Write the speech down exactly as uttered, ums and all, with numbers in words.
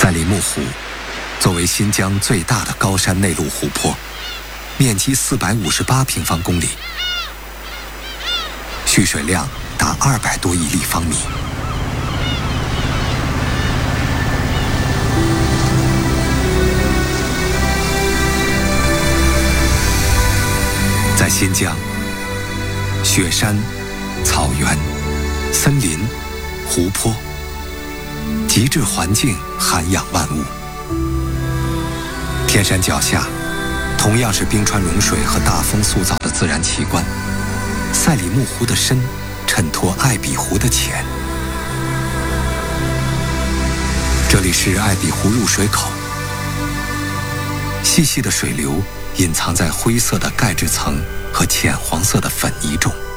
赛里木湖作为新疆最大的高山内陆湖泊，面积四百五十八平方公里，蓄水量达二百多亿立方米。在新疆，雪山、草原、森林、湖泊，极致环境涵养万物。天山脚下，同样是冰川融水和大风塑造的自然奇观。赛里木湖的深衬托艾比湖的浅。这里是艾比湖入水口，细细的水流隐藏在灰色的钙质层和浅黄色的粉泥中。